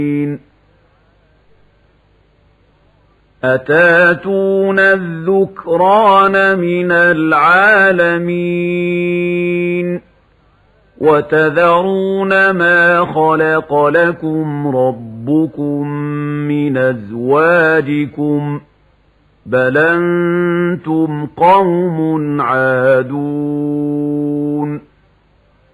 أتاتون الذكران من العالمين وتذرون ما خلق لكم ربكم من أزواجكم بل أنتم قوم عادون